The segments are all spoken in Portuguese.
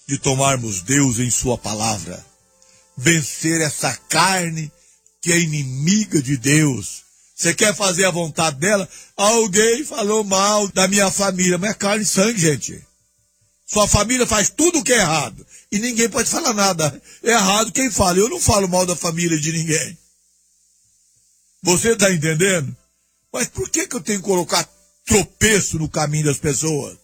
de tomarmos Deus em sua palavra. Vencer essa carne que é inimiga de Deus. Você quer fazer a vontade dela? Alguém falou mal da minha família, mas é carne e sangue, gente. Sua família faz tudo o que é errado. E ninguém pode falar nada. É errado quem fala. Eu não falo mal da família de ninguém. Você está entendendo? Mas por que eu tenho que colocar tropeço no caminho das pessoas?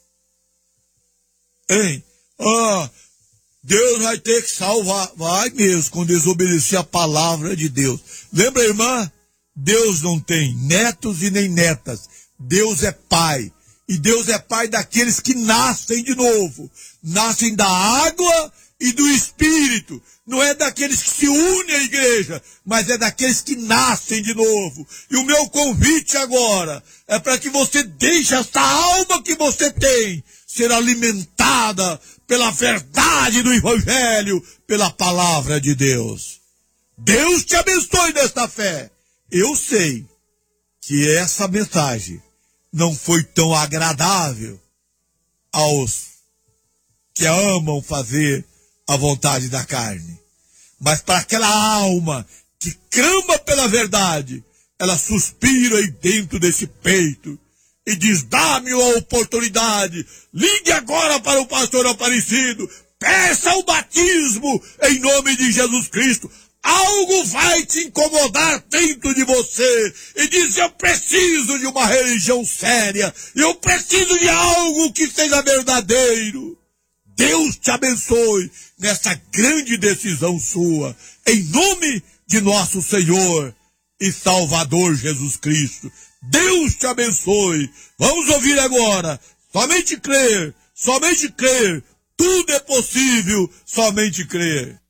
Hein? Deus vai ter que salvar. Vai mesmo, quando desobedecer a palavra de Deus. Lembra, irmã? Deus não tem netos e nem netas. Deus é pai. E Deus é pai daqueles que nascem de novo. Nascem da água e do Espírito. Não é daqueles que se unem à igreja, mas é daqueles que nascem de novo. E o meu convite agora é para que você deixe essa alma que você tem ser alimentada pela verdade do Evangelho, pela palavra de Deus. Deus te abençoe nesta fé. Eu sei que essa mensagem não foi tão agradável aos que amam fazer a vontade da carne. Mas para aquela alma que clama pela verdade, ela suspira aí dentro desse peito e diz: dá-me uma oportunidade, ligue agora para o pastor Aparecido, peça o batismo em nome de Jesus Cristo. Algo vai te incomodar dentro de você e diz: eu preciso de uma religião séria, eu preciso de algo que seja verdadeiro. Deus te abençoe nessa grande decisão sua, em nome de nosso Senhor e Salvador Jesus Cristo. Deus te abençoe. Vamos ouvir agora. Somente crer, tudo é possível, somente crer.